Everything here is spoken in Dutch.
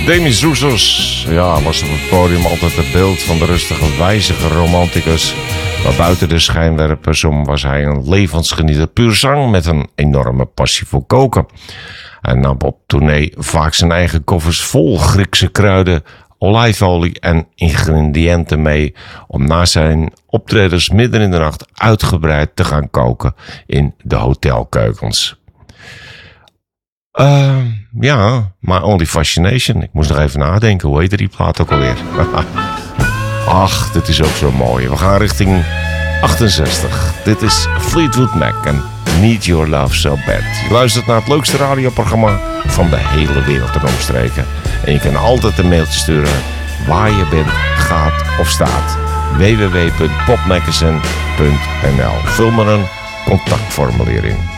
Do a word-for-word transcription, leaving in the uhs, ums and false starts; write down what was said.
Demis Roussos, ja, was op het podium altijd het beeld van de rustige, wijzige romanticus. Maar buiten de schijnwerpers om was hij een levensgenieter puur zang met een enorme passie voor koken. Hij nam op tournee vaak zijn eigen koffers vol Griekse kruiden, olijfolie en ingrediënten mee om na zijn optredens midden in de nacht uitgebreid te gaan koken in de hotelkeukens. Uh, ja, My Only Fascination. Ik moest nog even nadenken. Hoe heette die plaat ook alweer? Ach, dit is ook zo mooi. We gaan richting achtenzestig. Dit is Fleetwood Mac en Need Your Love So Bad. Je luistert naar het leukste radioprogramma van de hele wereld en omstreken. En je kan altijd een mailtje sturen waar je bent, gaat of staat. w w w punt popmagazine punt n l. Vul maar een contactformulier in.